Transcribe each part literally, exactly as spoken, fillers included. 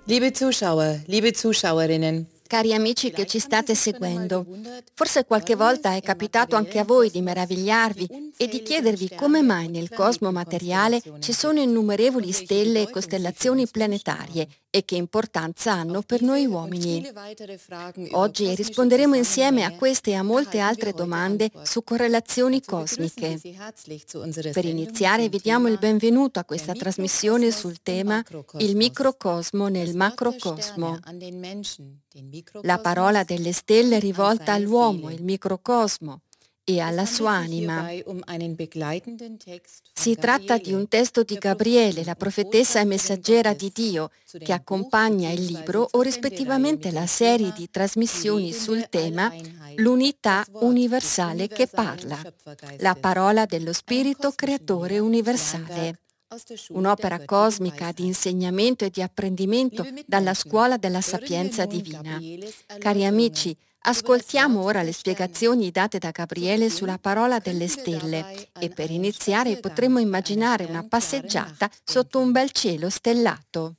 Liebe Zuschauer, liebe Zuschauerinnen, Cari amici che ci state seguendo, forse qualche volta è capitato anche a voi di meravigliarvi e di chiedervi come mai nel cosmo materiale ci sono innumerevoli stelle e costellazioni planetarie e che importanza hanno per noi uomini. Oggi risponderemo insieme a queste e a molte altre domande su correlazioni cosmiche. Per iniziare vi diamo il benvenuto a questa trasmissione sul tema Il microcosmo nel macrocosmo. La parola delle stelle è rivolta all'uomo, il microcosmo, e alla sua anima. Si tratta di un testo di Gabriele, la profetessa e messaggera di Dio, che accompagna il libro o rispettivamente la serie di trasmissioni sul tema L'unità universale che parla, la parola dello Spirito Creatore universale. Un'opera cosmica di insegnamento e di apprendimento dalla scuola della sapienza divina. Cari amici, ascoltiamo ora le spiegazioni date da Gabriele sulla parola delle stelle e per iniziare potremmo immaginare una passeggiata sotto un bel cielo stellato.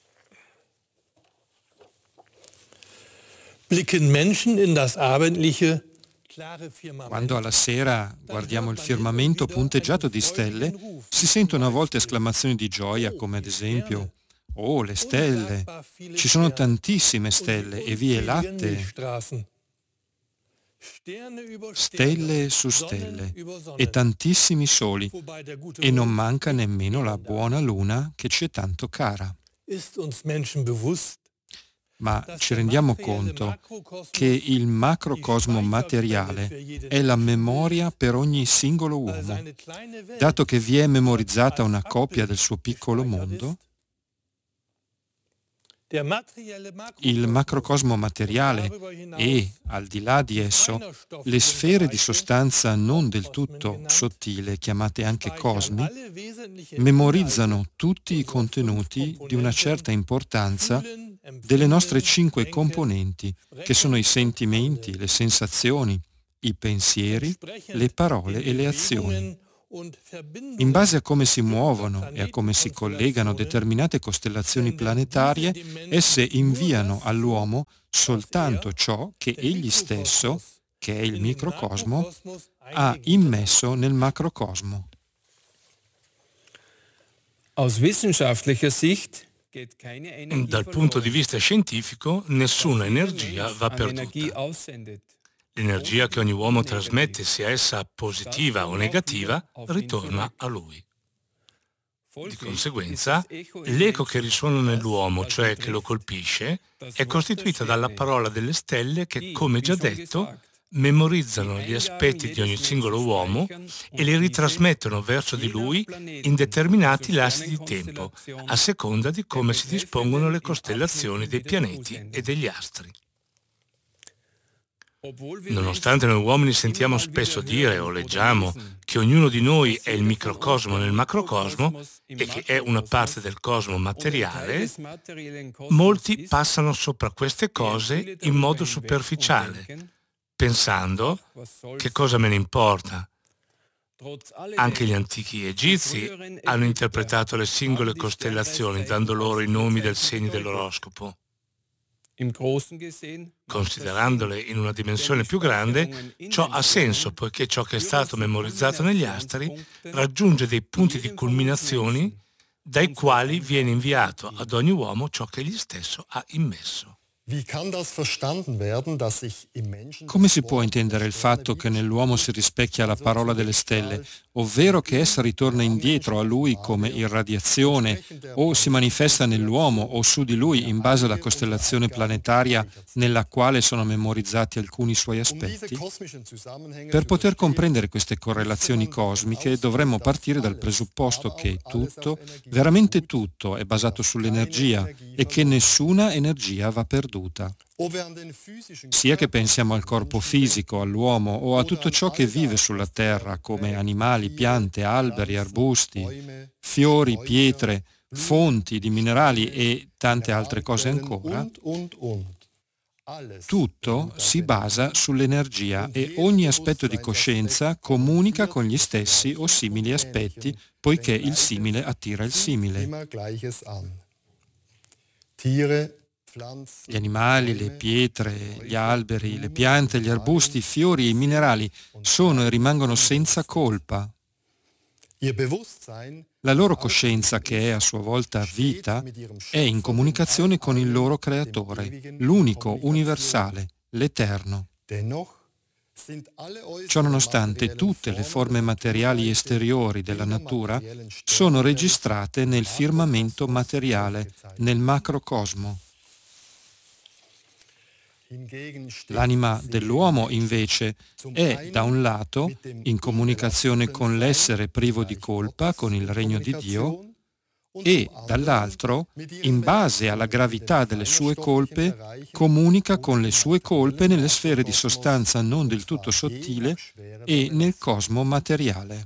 Blicken Menschen in das abendliche Quando alla sera guardiamo il firmamento punteggiato di stelle, si sentono a volte esclamazioni di gioia come ad esempio «Oh, le stelle! Ci sono tantissime stelle e vie lattee!» Stelle su stelle e tantissimi soli e non manca nemmeno la buona luna che ci è tanto cara. Ma ci rendiamo conto che il macrocosmo materiale è la memoria per ogni singolo uomo, dato che vi è memorizzata una copia del suo piccolo mondo? Il macrocosmo materiale e, al di là di esso, le sfere di sostanza non del tutto sottile, chiamate anche cosmi, memorizzano tutti i contenuti di una certa importanza delle nostre cinque componenti, che sono i sentimenti, le sensazioni, i pensieri, le parole e le azioni. In base a come si muovono e a come si collegano determinate costellazioni planetarie, esse inviano all'uomo soltanto ciò che egli stesso, che è il microcosmo, ha immesso nel macrocosmo. Dal punto di vista scientifico, nessuna energia va perduta. L'energia che ogni uomo trasmette, sia essa positiva o negativa, ritorna a lui. Di conseguenza, l'eco che risuona nell'uomo, cioè che lo colpisce, è costituita dalla parola delle stelle che, come già detto, memorizzano gli aspetti di ogni singolo uomo e li ritrasmettono verso di lui in determinati lassi di tempo, a seconda di come si dispongono le costellazioni dei pianeti e degli astri. Nonostante noi uomini sentiamo spesso dire o leggiamo che ognuno di noi è il microcosmo nel macrocosmo e che è una parte del cosmo materiale, molti passano sopra queste cose in modo superficiale, pensando che cosa me ne importa. Anche gli antichi egizi hanno interpretato le singole costellazioni dando loro i nomi del segno dell'oroscopo. Considerandole in una dimensione più grande, ciò ha senso poiché ciò che è stato memorizzato negli astri raggiunge dei punti di culminazione dai quali viene inviato ad ogni uomo ciò che egli stesso ha immesso. Come si può intendere il fatto che nell'uomo si rispecchia la parola delle stelle, ovvero che essa ritorna indietro a lui come irradiazione o si manifesta nell'uomo o su di lui in base alla costellazione planetaria nella quale sono memorizzati alcuni suoi aspetti? Per poter comprendere queste correlazioni cosmiche dovremmo partire dal presupposto che tutto, veramente tutto, è basato sull'energia e che nessuna energia va perduta. Sia che pensiamo al corpo fisico, all'uomo o a tutto ciò che vive sulla terra come animali, piante, alberi, arbusti, fiori, pietre, fonti di minerali e tante altre cose ancora, tutto si basa sull'energia e ogni aspetto di coscienza comunica con gli stessi o simili aspetti, poiché il simile attira il simile. Gli animali, le pietre, gli alberi, le piante, gli arbusti, i fiori e i minerali sono e rimangono senza colpa. La loro coscienza, che è a sua volta vita, è in comunicazione con il loro creatore, l'unico, universale, l'eterno. Ciononostante, tutte le forme materiali esteriori della natura sono registrate nel firmamento materiale, nel macrocosmo. L'anima dell'uomo, invece, è, da un lato, in comunicazione con l'essere privo di colpa, con il regno di Dio, e, dall'altro, in base alla gravità delle sue colpe, comunica con le sue colpe nelle sfere di sostanza non del tutto sottile e nel cosmo materiale.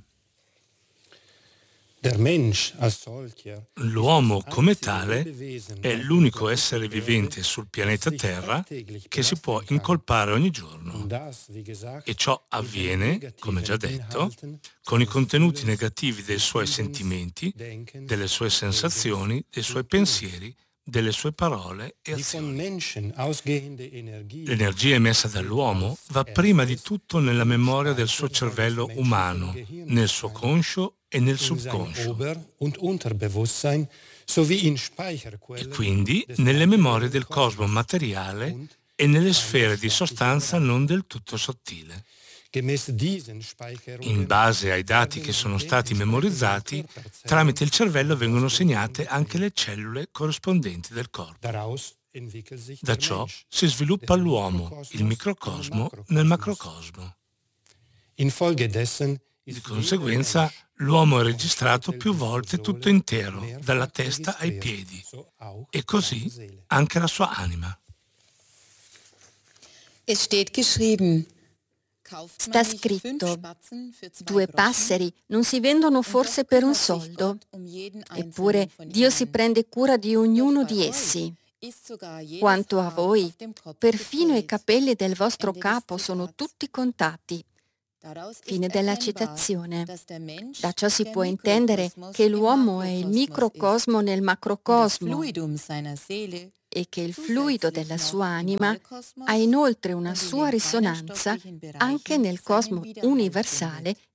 L'uomo come tale è l'unico essere vivente sul pianeta Terra che si può incolpare ogni giorno. E ciò avviene, come già detto, con i contenuti negativi dei suoi sentimenti, delle sue sensazioni, dei suoi pensieri, delle sue parole e azioni. L'energia emessa dall'uomo va prima di tutto nella memoria del suo cervello umano, nel suo conscio e nel subconscio, e quindi nelle memorie del cosmo materiale e nelle sfere di sostanza non del tutto sottile. In base ai dati che sono stati memorizzati, tramite il cervello vengono segnate anche le cellule corrispondenti del corpo. Da ciò si sviluppa l'uomo, il microcosmo, nel macrocosmo. Di conseguenza, l'uomo è registrato più volte tutto intero, dalla testa ai piedi, e così anche la sua anima. Es steht geschrieben. Sta scritto: due passeri non si vendono forse per un soldo? Eppure Dio si prende cura di ognuno di essi. Quanto a voi, perfino i capelli del vostro capo sono tutti contati. Fine della citazione. Da ciò si può intendere che l'uomo è il microcosmo nel macrocosmo e che il fluido della sua anima ha inoltre una sua risonanza anche nel cosmo universale